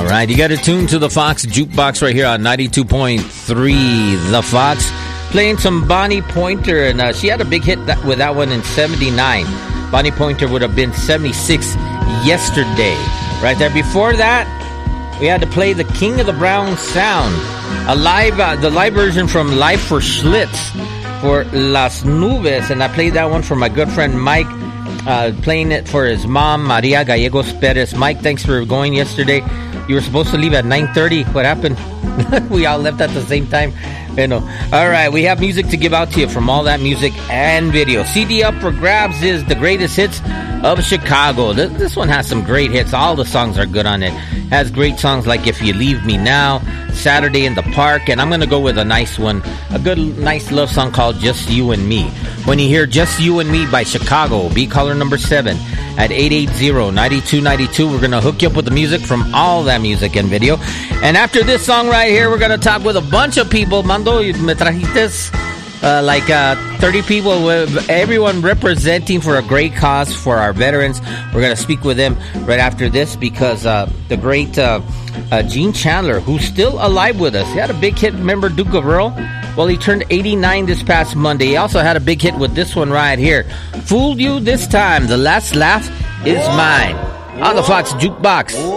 right, you got to tune to the Fox Jukebox right here on 92.3 The Fox. Playing some Bonnie Pointer, and she had a big hit with that one in 79. Bonnie Pointer would have been 76 yesterday. Right there. Before that, we had to play the King of the Brown Sound, the live version from Live for Schlitz for Las Nubes, and I played that one for my good friend Mike, playing it for his mom, Maria Gallegos Perez. Mike, thanks for going yesterday. You were supposed to leave at 9:30. What happened? We all left at the same time. All right, we have music to give out to you from All That Music and Video. CD up for grabs is the greatest hits of Chicago. This one has some great hits. All the songs are good on it. Has great songs like If You Leave Me Now, Saturday in the Park, and I'm going to go with a nice one, a good, nice love song called Just You and Me. When you hear Just You and Me by Chicago, be caller number 7 at 880-9292. We're going to hook you up with the music from All That Music and Video. And after this song right here, we're going to talk with a bunch of people. Mando, me trajites like 30 people, with everyone representing for a great cause for our veterans. We're going to speak with them right after this because the great Gene Chandler, who's still alive with us, he had a big hit. Remember Duke of Earl? Well, he turned 89 this past Monday. He also had a big hit with this one right here. Fooled You This Time. The Last Laugh Is Mine. On the Fox Jukebox.